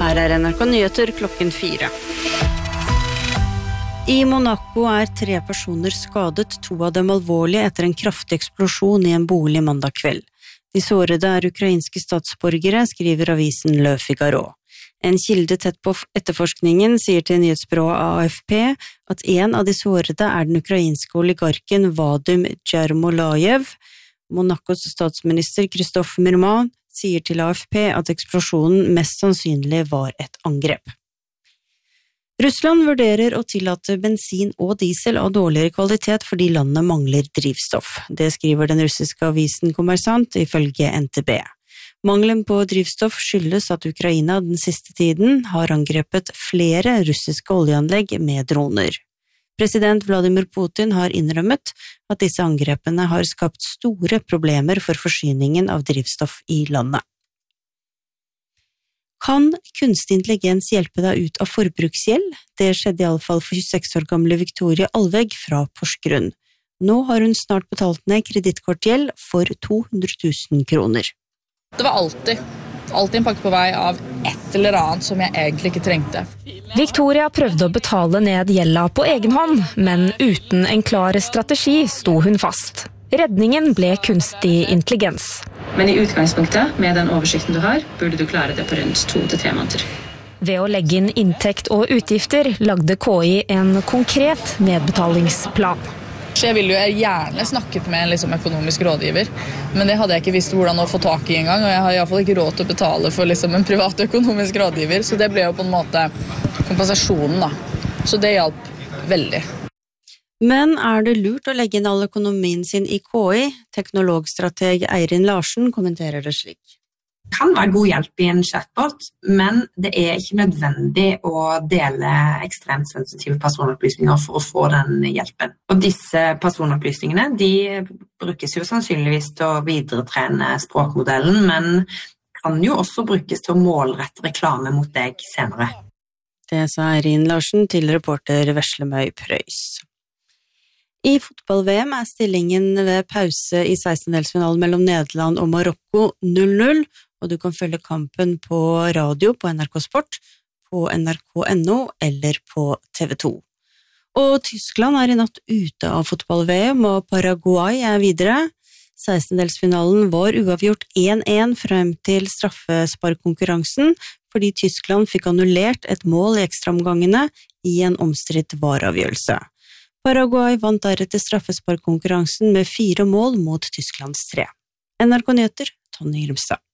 Her NRK Nyheter klokken 4. I Monaco 3 personer skadet, 2 av dem alvorlig etter en kraftig eksplosjon i en bolig mandag kveld. De sårede ukrainske statsborgere, skriver avisen Le Figaro. En kilde tett på etterforskningen sier til nyhetsbyrået AFP at en av de sårede den ukrainske oligarken Vadim Jermolayev. Monacos statsminister Christophe Mirman sier til AFP at eksplosjonen mest sannsynlig var et angrep. Russland vurderer å tillate bensin og diesel av dårligere kvalitet fordi landet mangler drivstoff. Det skriver den russiske avisen Kommersant ifølge NTB. Mangelen på drivstoff skyldes at Ukraina den siste tiden har angrepet flere russiske oljeanlegg med droner. President Vladimir Putin har innrømmet at disse angrepene har skapt store problemer for forsyningen av drivstoff i landet. Kan kunstig intelligens hjelpe deg ut av forbruksgjeld? Det skjedde i alle fall for 26 år gamle Victoria Alveg fra Porsgrunn. Nå har hun snart betalt ned kredittkortgjeld for 200 000 kroner. Det var alltid en pakke på vei av et eller annet som jeg egentlig ikke trengte. Victoria prøvde å betale ned gjelda på egen hånd, men uten en klar strategi sto hun fast. Redningen ble kunstig intelligens. Men i utgangspunktet, med den oversikten du har, burde du klare det på rundt 2 til 3 måneder. Ved å legge inn inntekt og utgifter lagde KI en konkret nedbetalingsplan. Jeg ville jo gjerne snakket med en økonomisk rådgiver, men det hadde jeg ikke visst hvordan å få tak i engang, og jeg har i hvert fall ikke råd til å betale for en privat økonomisk rådgiver, så det ble jo på en måte kompensasjonen da. Så det hjalp veldig. Men det lurt å legge inn all økonomien sin i KI? Teknologstrateg Eirin Larsen kommenterer det slik. Det kan være god hjelp i en chatbot, men det ikke nødvendig å dele ekstremt sensitive personopplysninger for å få den hjelpen. Og disse personopplysningene, de brukes jo sannsynligvis til å videretrene språkmodellen, men kan jo også brukes til å målrette reklame mot deg senere. Det sa Eirin Larsen til reporter Veslemøy Prøys. I fotball-VM stillingen ved pause i 16-delsfinalen mellom Nederland og Marokko 0-0, og du kan følge kampen på radio på NRK Sport, på NRK.no eller på TV 2. Og Tyskland i natt ute av fotball-VM, og Paraguay videre. 16-delsfinalen var uavgjort 1-1 frem til straffesparkkonkurransen, fordi Tyskland fikk annullert et mål i ekstraomgangene i en omstridt VAR-avgjørelse. Paraguay vant deretter straffesparkkonkurransen med 4 mål mot Tysklands 3. NRK Nyheter, Tonje Grimstad.